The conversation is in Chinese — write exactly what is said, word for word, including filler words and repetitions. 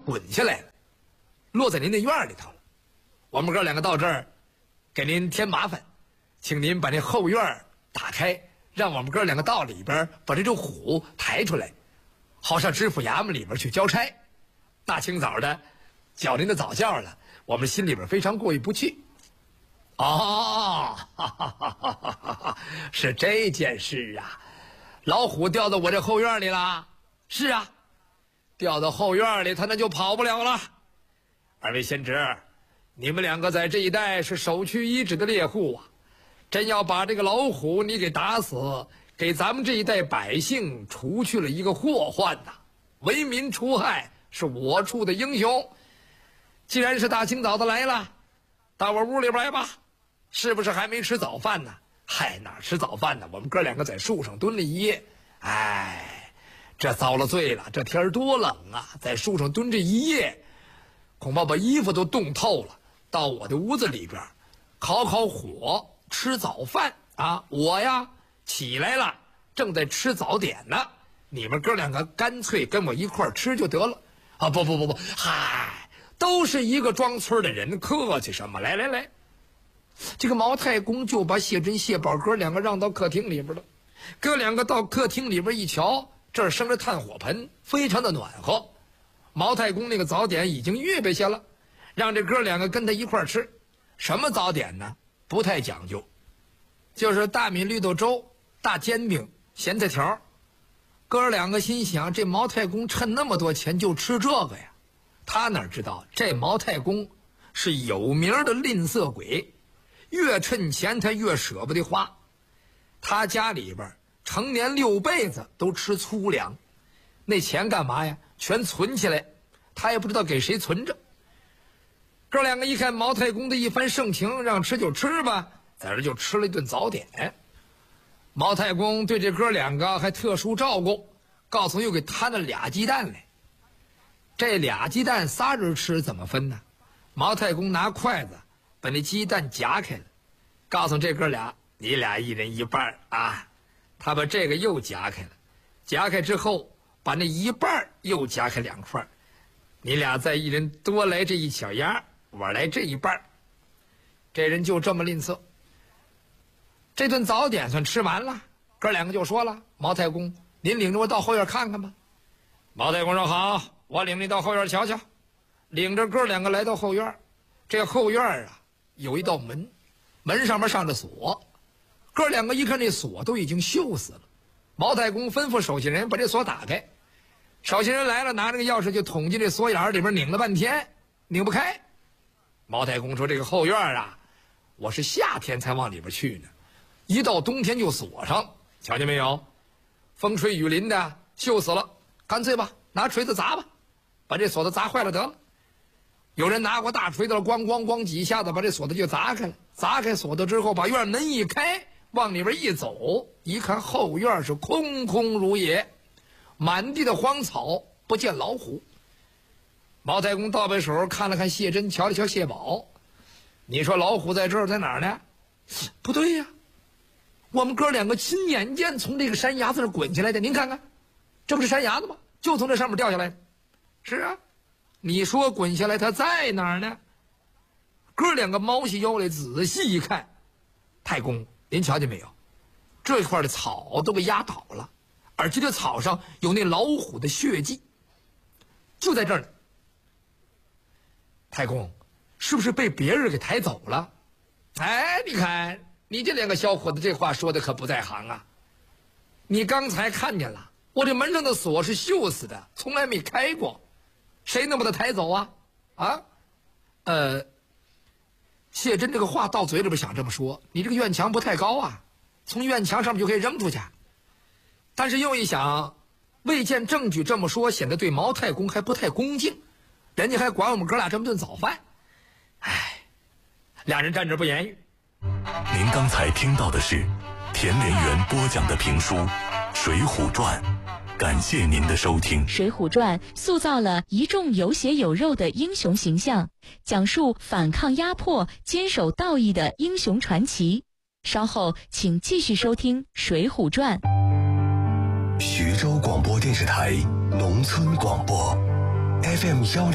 滚下来了，落在您的院里头了。我们哥两个到这儿给您添麻烦，请您把那后院打开，让我们哥两个到里边把这只虎抬出来，好上知府衙门里边去交差。大清早的叫您的早教了，我们心里边非常过意不去。哦，哈哈哈哈哈哈，是这件事啊！老虎掉到我这后院里了。是啊，掉到后院里，他那就跑不了了。二位贤侄，你们两个在这一带是首屈一指的猎户啊！真要把这个老虎你给打死，给咱们这一代百姓除去了一个祸患呐！为民除害，是我处的英雄。既然是大清早的来了，到我屋里边来吧。是不是还没吃早饭呢？嗨，哪吃早饭呢？我们哥两个在树上蹲了一夜。哎，这遭了罪了，这天多冷啊，在树上蹲这一夜，恐怕把衣服都冻透了。到我的屋子里边烤烤火，吃早饭啊！我呀起来了，正在吃早点呢。你们哥两个干脆跟我一块吃就得了啊！不不不不，嗨，都是一个庄村的人，客气什么？来来来。这个毛太公就把谢珍、谢宝哥两个让到客厅里边了。哥两个到客厅里边一瞧，这儿生着炭火盆，非常的暖和。毛太公那个早点已经预备下了，让这哥两个跟他一块吃。什么早点呢？不太讲究，就是大米绿豆粥、大煎饼、咸菜条。哥两个心想，这毛太公趁那么多钱就吃这个呀？他哪知道这毛太公是有名的吝啬鬼，越趁钱他越舍不得花。他家里边成年六辈子都吃粗粮，那钱干嘛呀？全存起来，他也不知道给谁存着。哥两个一看毛太公的一番盛情，让吃就吃吧，在这就吃了一顿早点。毛太公对这哥两个还特殊照顾，告诉又给摊了俩鸡蛋来。这俩鸡蛋仨人吃怎么分呢？毛太公拿筷子把那鸡蛋夹开了，告诉这哥俩，你俩一人一半啊。他把这个又夹开了，夹开之后把那一半又夹开两块，你俩再一人多来这一小鸭，我来这一半。这人就这么吝啬。这顿早点算吃完了，哥两个就说了，毛太公您领着我到后院看看吧。毛太公说好，我领你到后院瞧瞧。领着哥两个来到后院，这后院啊有一道门，门上面上着锁。哥两个一看这锁都已经锈死了，毛太公吩咐手下人把这锁打开。手下人来了，拿着个钥匙就捅进这锁眼里边，拧了半天拧不开。毛太公说，这个后院啊我是夏天才往里边去呢，一到冬天就锁上，瞧见没有？风吹雨淋的锈死了，干脆吧拿锤子砸吧，把这锁子砸坏了得了。有人拿过大锤子，咣咣咣几下子把这锁子就砸开了。砸开锁子之后，把院门一开，往里边一走，一看后院是空空如也，满地的荒草，不见老虎。毛太公倒背手看了看谢珍，瞧了瞧谢宝，你说老虎在这儿在哪儿呢？不对呀，我们哥两个亲眼见从这个山崖子上滚下来的，您看看，这不是山崖子吗？就从这上面掉下来的。是啊，你说滚下来它在哪儿呢？哥两个猫起腰来仔细一看，太公您瞧见没有，这块的草都被压倒了，而且这草上有那老虎的血迹，就在这儿呢。太公是不是被别人给抬走了？哎，你看你这两个小伙子这话说的可不在行啊。你刚才看见了，我这门上的锁是锈死的，从来没开过，谁能把它抬走啊？啊？呃谢珍这个话到嘴里边想这么说，你这个院墙不太高啊，从院墙上面就可以扔出去。但是又一想，未见证据这么说，显得对毛太公还不太恭敬，人家还管我们哥俩这么顿早饭。唉，俩人站着不言语。 您刚才听到的是田连元播讲的评书《水浒传》，感谢您的收听。 《水浒传》塑造了一众有血有肉的英雄形象，讲述反抗压迫、坚守道义的英雄传奇。稍后请继续收听《水浒传》。 徐州广播电视台农村广播 F M 幺。